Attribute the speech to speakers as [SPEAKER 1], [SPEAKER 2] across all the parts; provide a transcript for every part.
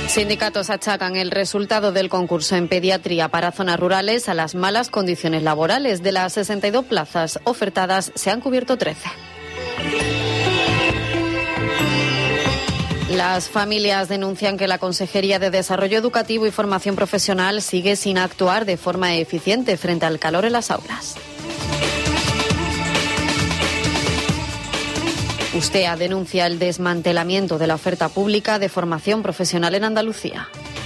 [SPEAKER 1] Sindicatos achacan el resultado del concurso en pediatría para zonas rurales a las malas condiciones laborales. De las 62 plazas ofertadas se han cubierto 13. Las familias denuncian que la Consejería de Desarrollo Educativo y Formación Profesional sigue sin actuar de forma eficiente frente al calor en las aulas. USTEA denuncia el desmantelamiento de la oferta pública de formación profesional en Andalucía.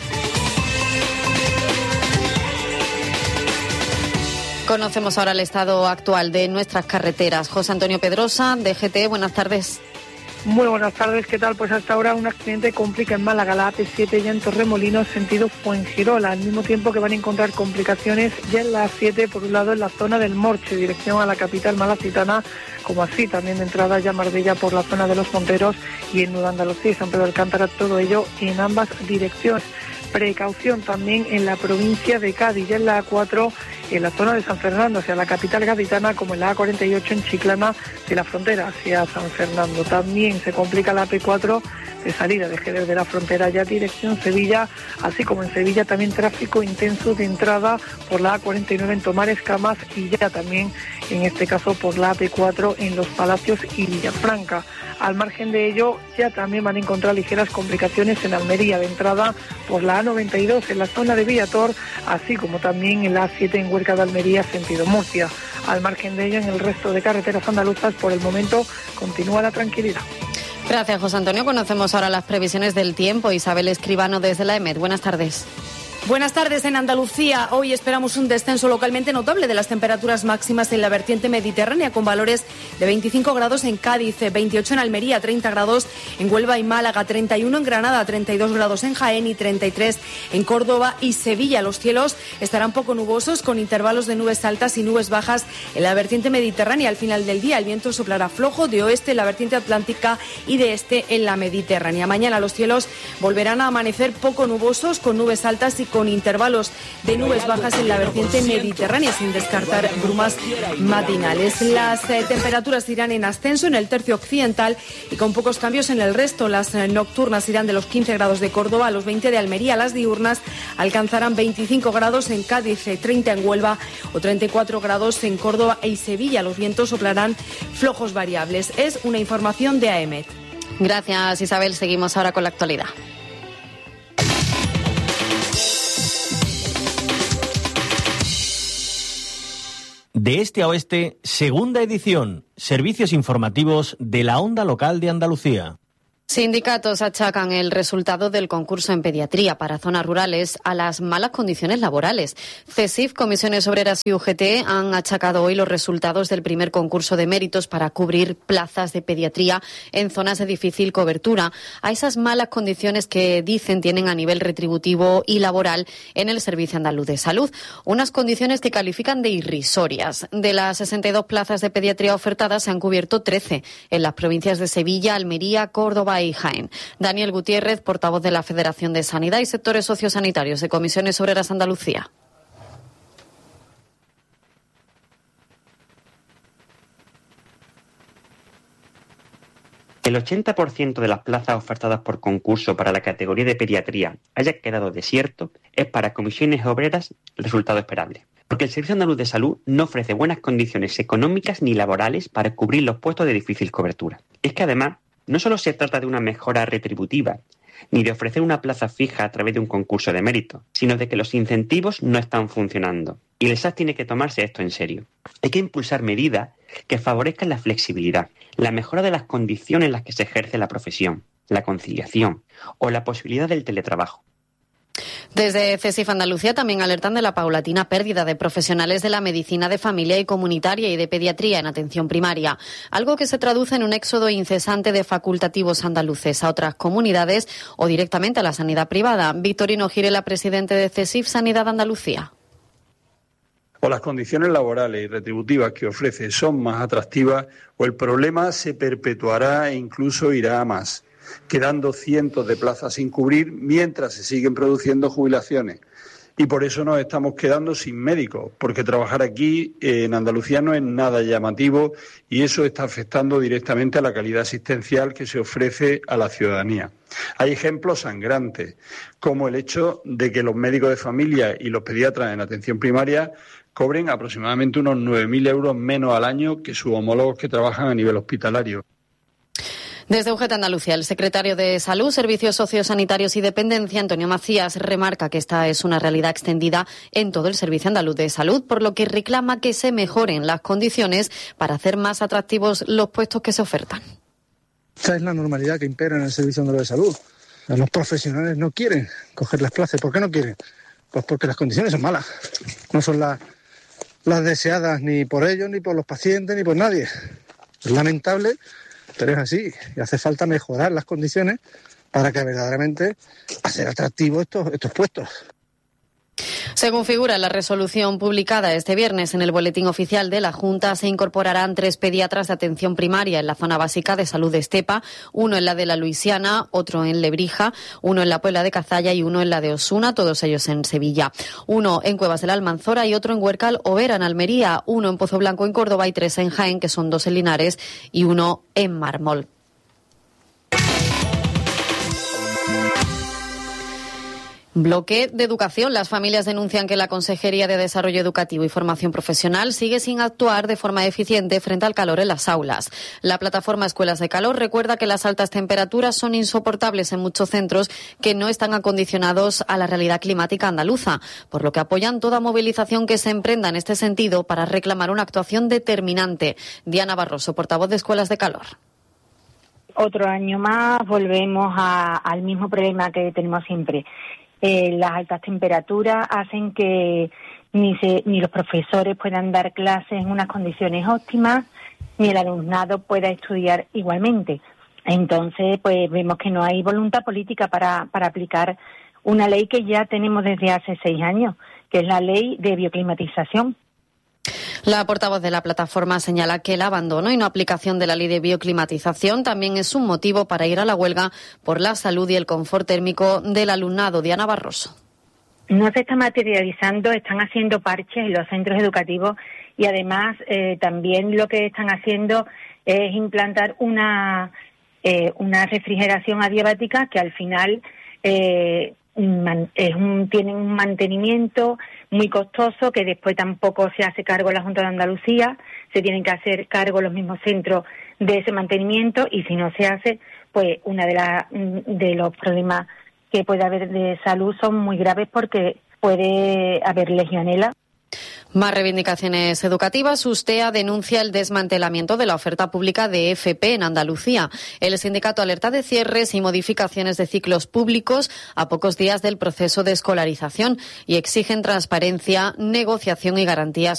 [SPEAKER 1] Conocemos ahora el estado actual de nuestras carreteras. José Antonio Pedrosa, DGT, buenas tardes.
[SPEAKER 2] Muy buenas tardes, ¿qué tal? Pues hasta ahora un accidente complica en Málaga la AP7 y en Torremolinos, sentido Fuengirola, al mismo tiempo que van a encontrar complicaciones ya en la A7, por un lado en la zona del Morche, dirección a la capital malacitana, como así también de entrada ya Marbella por la zona de Los Monteros y en Nueva Andalucía y San Pedro de Alcántara, todo ello en ambas direcciones. Precaución también en la provincia de Cádiz, ya en la A4, en la zona de San Fernando, hacia la capital gaditana, como en la A48 en Chiclana, de la frontera hacia San Fernando. También se complica la AP4 de salida de Jerez de la Frontera, ya dirección Sevilla, así como en Sevilla también tráfico intenso de entrada por la A49 en Tomares Camas y ya también, en este caso, por la AP4 en Los Palacios y Villafranca. Al margen de ello, ya también van a encontrar ligeras complicaciones en Almería, de entrada por la A92 en la zona de Villator, así como también en la A7 en Huerca de Almería, sentido Murcia. Al margen de ello, en el resto de carreteras andaluzas, por el momento, continúa la tranquilidad.
[SPEAKER 1] Gracias, José Antonio. Conocemos ahora las previsiones del tiempo. Isabel Escribano desde la EMET. Buenas tardes.
[SPEAKER 3] Buenas tardes. En Andalucía hoy esperamos un descenso localmente notable de las temperaturas máximas en la vertiente mediterránea, con valores de 25 grados en Cádiz, 28 en Almería, 30 grados en Huelva y Málaga, 31 en Granada, 32 grados en Jaén y 33 en Córdoba y Sevilla. Los cielos estarán poco nubosos, con intervalos de nubes altas y nubes bajas en la vertiente mediterránea. Al final del día el viento soplará flojo de oeste en la vertiente atlántica y de este en la mediterránea. Mañana los cielos volverán a amanecer poco nubosos, con nubes altas y con intervalos de nubes bajas en la vertiente mediterránea, sin descartar brumas matinales. Las temperaturas irán en ascenso en el tercio occidental y con pocos cambios en el resto. Las nocturnas irán de los 15 grados de Córdoba a los 20 de Almería. Las diurnas alcanzarán 25 grados en Cádiz, 30 en Huelva o 34 grados en Córdoba y Sevilla. Los vientos soplarán flojos variables. Es una información de AEMET.
[SPEAKER 1] Gracias, Isabel. Seguimos ahora con la actualidad.
[SPEAKER 4] De este a oeste, segunda edición, servicios informativos de la Onda Local de Andalucía.
[SPEAKER 1] Sindicatos achacan el resultado del concurso en pediatría para zonas rurales a las malas condiciones laborales. CESIF, Comisiones Obreras y UGT han achacado hoy los resultados del primer concurso de méritos para cubrir plazas de pediatría en zonas de difícil cobertura a esas malas condiciones que dicen tienen a nivel retributivo y laboral en el Servicio Andaluz de Salud. Unas condiciones que califican de irrisorias. De las 62 plazas de pediatría ofertadas se han cubierto 13 en las provincias de Sevilla, Almería, Córdoba y Jaén. Daniel Gutiérrez, portavoz de la Federación de Sanidad y Sectores Sociosanitarios de Comisiones Obreras Andalucía.
[SPEAKER 5] El 80% de las plazas ofertadas por concurso para la categoría de pediatría haya quedado desierto es para Comisiones Obreras el resultado esperable. Porque el Servicio Andaluz de Salud no ofrece buenas condiciones económicas ni laborales para cubrir los puestos de difícil cobertura. Es que además, no solo se trata de una mejora retributiva, ni de ofrecer una plaza fija a través de un concurso de mérito, sino de que los incentivos no están funcionando. Y el SAS tiene que tomarse esto en serio. Hay que impulsar medidas que favorezcan la flexibilidad, la mejora de las condiciones en las que se ejerce la profesión, la conciliación o la posibilidad del teletrabajo.
[SPEAKER 1] Desde CESIF Andalucía también alertan de la paulatina pérdida de profesionales de la medicina de familia y comunitaria y de pediatría en atención primaria, algo que se traduce en un éxodo incesante de facultativos andaluces a otras comunidades o directamente a la sanidad privada. Victorino Girela, presidente de CESIF Sanidad Andalucía.
[SPEAKER 6] O las condiciones laborales y retributivas que ofrece son más atractivas, o el problema se perpetuará e incluso irá a más, quedando cientos de plazas sin cubrir mientras se siguen produciendo jubilaciones Y por eso nos estamos quedando sin médicos, porque trabajar aquí en Andalucía no es nada llamativo y eso está afectando directamente a la calidad asistencial que se ofrece a la ciudadanía. Hay ejemplos sangrantes, como el hecho de que los médicos de familia y los pediatras en atención primaria cobren aproximadamente unos 9.000 euros menos al año que sus homólogos que trabajan a nivel hospitalario.
[SPEAKER 1] Desde UGT Andalucía, el secretario de Salud, Servicios Sociosanitarios y Dependencia, Antonio Macías, remarca que esta es una realidad extendida en todo el Servicio Andaluz de Salud, por lo que reclama que se mejoren las condiciones para hacer más atractivos los puestos que se ofertan.
[SPEAKER 7] Esta es la normalidad que impera en el Servicio Andaluz de Salud. Los profesionales no quieren coger las plazas. ¿Por qué no quieren? Pues porque las condiciones son malas. No son las deseadas ni por ellos, ni por los pacientes, ni por nadie. Es lamentable, pero es así. Y hace falta mejorar las condiciones para que verdaderamente hacer atractivos estos puestos.
[SPEAKER 1] Según figura en la resolución publicada este viernes en el Boletín Oficial de la Junta, se incorporarán 3 pediatras de atención primaria en la zona básica de salud de Estepa, uno en la de la Luisiana, otro en Lebrija, uno en la Puebla de Cazalla y uno en la de Osuna, todos ellos en Sevilla. Uno en Cuevas de la Almanzora y otro en Huércal Overa, en Almería, uno en Pozo Blanco en Córdoba y 3 en Jaén, que son 2 en Linares y uno en Mármol. Bloque de educación. Las familias denuncian que la Consejería de Desarrollo Educativo y Formación Profesional sigue sin actuar de forma eficiente frente al calor en las aulas. La plataforma Escuelas de Calor recuerda que las altas temperaturas son insoportables en muchos centros que no están acondicionados a la realidad climática andaluza, por lo que apoyan toda movilización que se emprenda en este sentido para reclamar una actuación determinante. Diana Barroso, portavoz de Escuelas de Calor.
[SPEAKER 8] Otro año más volvemos al mismo problema que tenemos siempre. Las altas temperaturas hacen que ni los profesores puedan dar clases en unas condiciones óptimas, ni el alumnado pueda estudiar igualmente. Entonces, pues vemos que no hay voluntad política para aplicar una ley que ya tenemos desde hace 6 años, que es la ley de bioclimatización.
[SPEAKER 1] La portavoz de la plataforma señala que el abandono y no aplicación de la ley de bioclimatización también es un motivo para ir a la huelga por la salud y el confort térmico del alumnado. Diana Barroso.
[SPEAKER 8] No se está materializando, están haciendo parches en los centros educativos y además también lo que están haciendo es implantar una refrigeración adiabática que al final tienen un mantenimiento muy costoso que después tampoco se hace cargo la Junta de Andalucía, se tienen que hacer cargo los mismos centros de ese mantenimiento y si no se hace, pues una de los problemas que puede haber de salud son muy graves porque puede haber legionela.
[SPEAKER 1] Más reivindicaciones educativas. USTEA denuncia el desmantelamiento de la oferta pública de FP en Andalucía. El sindicato alerta de cierres y modificaciones de ciclos públicos a pocos días del proceso de escolarización y exigen transparencia, negociación y garantías